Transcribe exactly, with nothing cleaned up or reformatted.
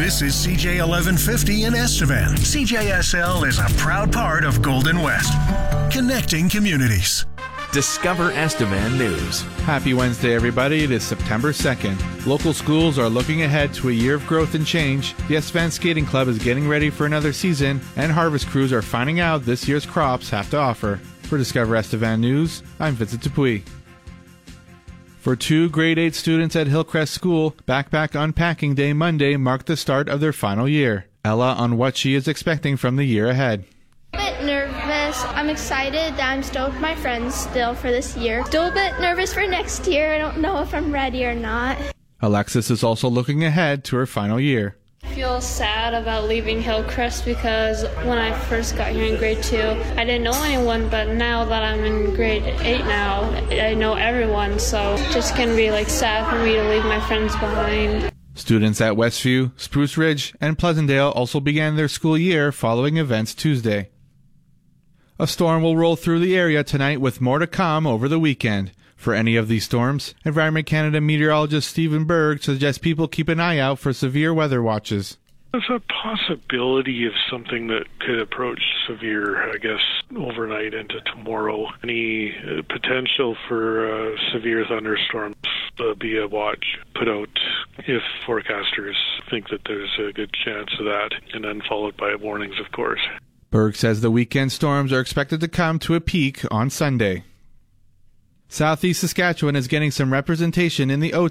This is C J eleven fifty in Estevan. C J S L is a proud part of Golden West, connecting communities. Discover Estevan News. Happy Wednesday, everybody. It is September second. Local schools are looking ahead to a year of growth and change. The Estevan Skating Club is getting ready for another season, and harvest crews are finding out this year's crops have to offer. For Discover Estevan News, I'm Vincent Dupuis. For two grade eight students at Hillcrest School, Backpack Unpacking Day Monday marked the start of their final year. Ella on what she is expecting from the year ahead. A bit nervous. I'm excited that I'm still with my friends still for this year. Still a bit nervous for next year. I don't know if I'm ready or not. Alexis is also looking ahead to her final year. I feel sad about leaving Hillcrest because when I first got here in grade two, I didn't know anyone, but now that I'm in grade eight now, I know everyone, so it's just going to be like sad for me to leave my friends behind. Students at Westview, Spruce Ridge, and Pleasantdale also began their school year following events Tuesday. A storm will roll through the area tonight with more to come over the weekend. For any of these storms, Environment Canada meteorologist Stephen Berg suggests people keep an eye out for severe weather watches. There's a possibility of something that could approach severe, I guess, overnight into tomorrow. Any uh, potential for uh, severe thunderstorms uh, be a watch put out if forecasters think that there's a good chance of that, and then followed by warnings, of course. Berg says the weekend storms are expected to come to a peak on Sunday. Southeast Saskatchewan is getting some representation in the O